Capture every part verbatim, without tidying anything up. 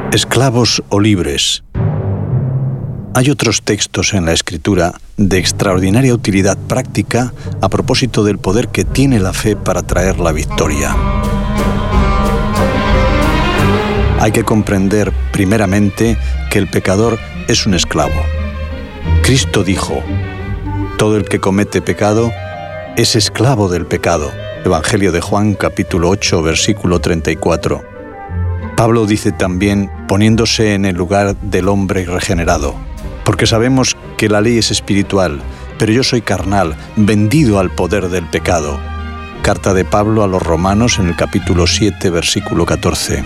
Esclavos o libres. Hay otros textos en la Escritura de extraordinaria utilidad práctica a propósito del poder que tiene la fe para traer la victoria. Hay que comprender primeramente que el pecador es un esclavo. Cristo dijo: todo el que comete pecado es esclavo del pecado. Evangelio de Juan, capítulo ocho, versículo treinta y cuatro. Pablo dice también, poniéndose en el lugar del hombre regenerado: porque sabemos que la ley es espiritual, pero yo soy carnal, vendido al poder del pecado. Carta de Pablo a los Romanos en el capítulo siete, versículo catorce.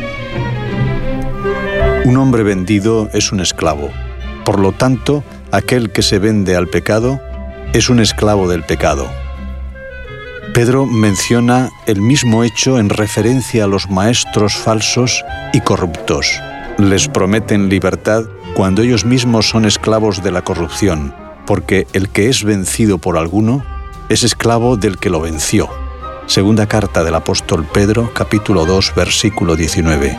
Un hombre vendido es un esclavo. Por lo tanto, aquel que se vende al pecado es un esclavo del pecado. Pedro menciona el mismo hecho en referencia a los maestros falsos y corruptos. Les prometen libertad cuando ellos mismos son esclavos de la corrupción, porque el que es vencido por alguno es esclavo del que lo venció. Segunda carta del apóstol Pedro, capítulo dos, versículo diecinueve.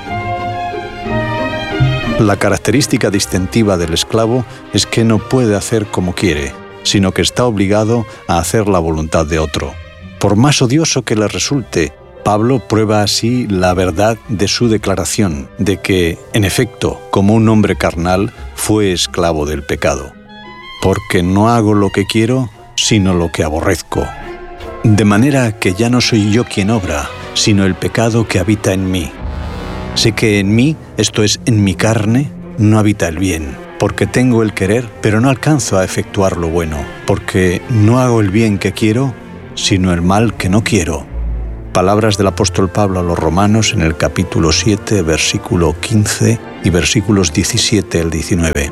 La característica distintiva del esclavo es que no puede hacer como quiere, sino que está obligado a hacer la voluntad de otro. Por más odioso que le resulte, Pablo prueba así la verdad de su declaración, de que, en efecto, como un hombre carnal, fue esclavo del pecado. Porque no hago lo que quiero, sino lo que aborrezco. De manera que ya no soy yo quien obra, sino el pecado que habita en mí. Sé que en mí, esto es, en mi carne, no habita el bien, porque tengo el querer, pero no alcanzo a efectuar lo bueno, porque no hago el bien que quiero, sino el mal que no quiero. Palabras del apóstol Pablo a los Romanos en el capítulo siete, versículo quince y versículos diecisiete al diecinueve.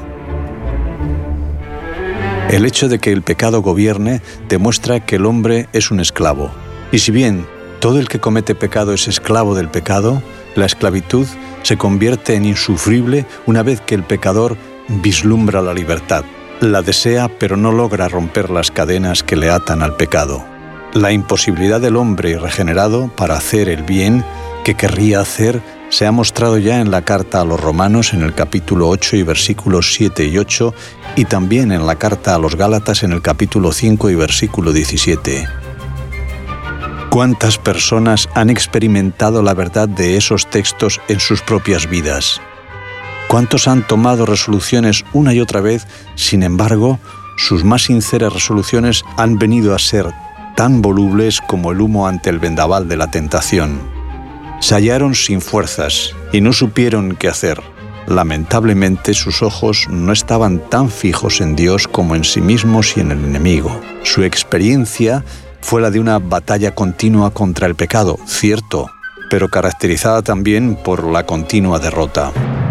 El hecho de que el pecado gobierne demuestra que el hombre es un esclavo. Y si bien todo el que comete pecado es esclavo del pecado, la esclavitud se convierte en insufrible una vez que el pecador vislumbra la libertad. La desea, pero no logra romper las cadenas que le atan al pecado. La imposibilidad del hombre regenerado para hacer el bien que querría hacer se ha mostrado ya en la carta a los Romanos en el capítulo ocho y versículos siete y ocho, y también en la carta a los Gálatas en el capítulo cinco y versículo diecisiete. ¿Cuántas personas han experimentado la verdad de esos textos en sus propias vidas? ¿Cuántos han tomado resoluciones una y otra vez? Sin embargo, sus más sinceras resoluciones han venido a ser tan volubles como el humo ante el vendaval de la tentación. Se hallaron sin fuerzas y no supieron qué hacer. Lamentablemente, sus ojos no estaban tan fijos en Dios como en sí mismos y en el enemigo. Su experiencia fue la de una batalla continua contra el pecado, cierto, pero caracterizada también por la continua derrota.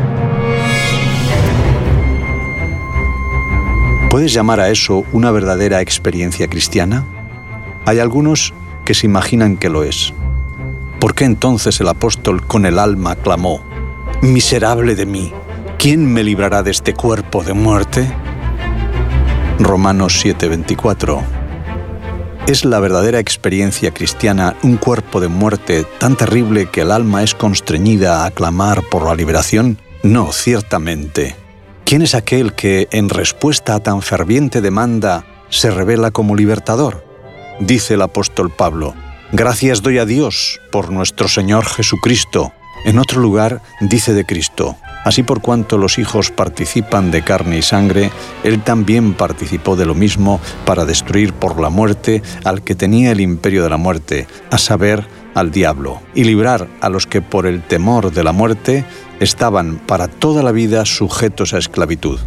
¿Puedes llamar a eso una verdadera experiencia cristiana? Hay algunos que se imaginan que lo es. ¿Por qué entonces el apóstol con el alma clamó: «Miserable de mí, ¿quién me librará de este cuerpo de muerte?» Romanos siete, veinticuatro. ¿Es la verdadera experiencia cristiana un cuerpo de muerte tan terrible que el alma es constreñida a clamar por la liberación? No, ciertamente. ¿Quién es aquel que, en respuesta a tan ferviente demanda, se revela como libertador? Dice el apóstol Pablo: «Gracias doy a Dios por nuestro Señor Jesucristo». En otro lugar dice de Cristo: «Así por cuanto los hijos participan de carne y sangre, Él también participó de lo mismo para destruir por la muerte al que tenía el imperio de la muerte, a saber, al diablo, y librar a los que por el temor de la muerte estaban para toda la vida sujetos a esclavitud».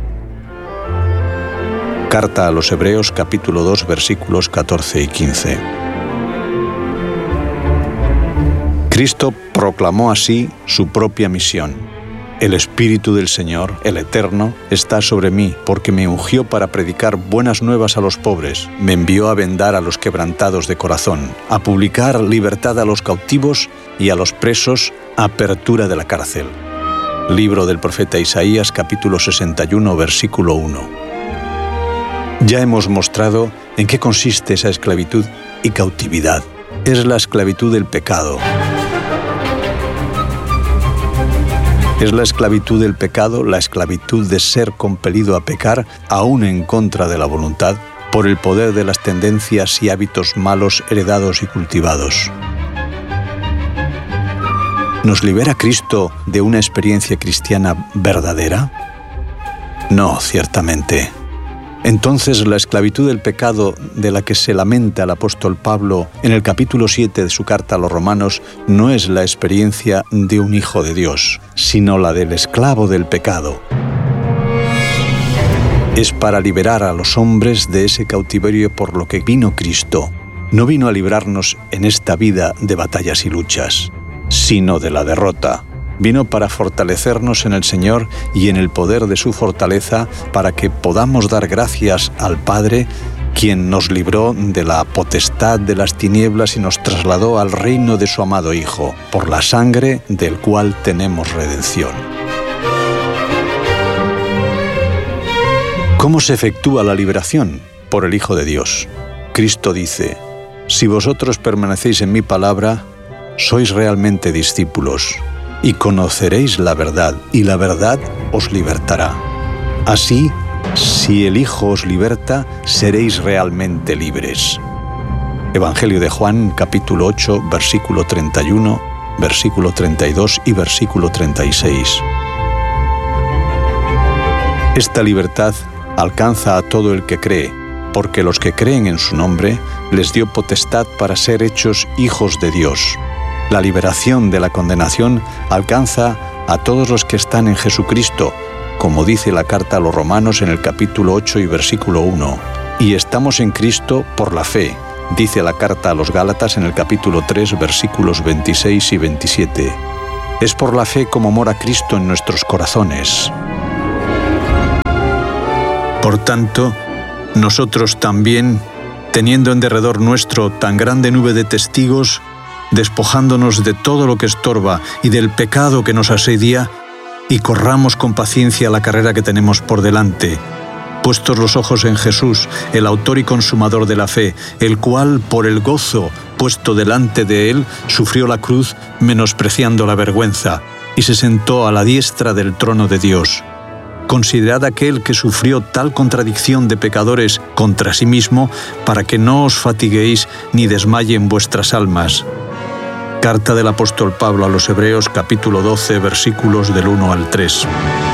Carta a los Hebreos, capítulo dos, versículos catorce y quince. Cristo proclamó así su propia misión: «El Espíritu del Señor, el Eterno, está sobre mí, porque me ungió para predicar buenas nuevas a los pobres, me envió a vendar a los quebrantados de corazón, a publicar libertad a los cautivos y a los presos, apertura de la cárcel». Libro del profeta Isaías, capítulo sesenta y uno, versículo uno. Ya hemos mostrado en qué consiste esa esclavitud y cautividad. Es la esclavitud del pecado. Es la esclavitud del pecado, la esclavitud de ser compelido a pecar, aún en contra de la voluntad, por el poder de las tendencias y hábitos malos heredados y cultivados. ¿Nos libera Cristo de una experiencia cristiana verdadera? No, ciertamente. Entonces, la esclavitud del pecado de la que se lamenta el apóstol Pablo en el capítulo siete de su carta a los Romanos no es la experiencia de un hijo de Dios, sino la del esclavo del pecado. Es para liberar a los hombres de ese cautiverio por lo que vino Cristo. No vino a librarnos en esta vida de batallas y luchas, sino de la derrota. Vino para fortalecernos en el Señor y en el poder de su fortaleza, para que podamos dar gracias al Padre, quien nos libró de la potestad de las tinieblas y nos trasladó al reino de su amado Hijo, por la sangre del cual tenemos redención. ¿Cómo se efectúa la liberación? Por el Hijo de Dios. Cristo dice: si vosotros permanecéis en mi palabra, sois realmente discípulos, y conoceréis la verdad, y la verdad os libertará. Así, si el Hijo os liberta, seréis realmente libres. Evangelio de Juan, capítulo ocho, versículo treinta y uno, versículo treinta y dos y versículo treinta y seis. Esta libertad alcanza a todo el que cree, porque los que creen en su nombre les dio potestad para ser hechos hijos de Dios. La liberación de la condenación alcanza a todos los que están en Jesucristo, como dice la carta a los Romanos en el capítulo ocho y versículo uno. Y estamos en Cristo por la fe, dice la carta a los Gálatas en el capítulo tres, versículos veintiséis y veintisiete. Es por la fe como mora Cristo en nuestros corazones. Por tanto, nosotros también, teniendo en derredor nuestro tan grande nube de testigos, despojándonos de todo lo que estorba y del pecado que nos asedia, y corramos con paciencia la carrera que tenemos por delante, puestos los ojos en Jesús, el autor y consumador de la fe, el cual, por el gozo puesto delante de él, sufrió la cruz, menospreciando la vergüenza, y se sentó a la diestra del trono de Dios. Considerad aquel que sufrió tal contradicción de pecadores contra sí mismo, para que no os fatiguéis ni desmayen vuestras almas. Carta del apóstol Pablo a los Hebreos, capítulo doce, versículos del uno al tres.